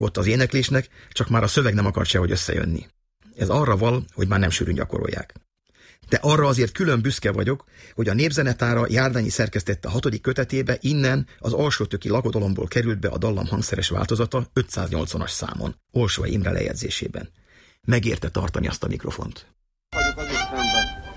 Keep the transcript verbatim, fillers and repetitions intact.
Ott az éneklésnek, csak már a szöveg nem akart sehogy összejönni. Ez arra val, hogy már nem sűrűn gyakorolják. De arra azért külön büszke vagyok, hogy a Népzenetára Járdányi szerkesztette a hatodik kötetébe, innen az alsótöki lakodalomból került be a dallam hangszeres változata ötszáznyolcvanas számon, Olsvai Imre lejegyzésében. Megérte tartani azt a mikrofont.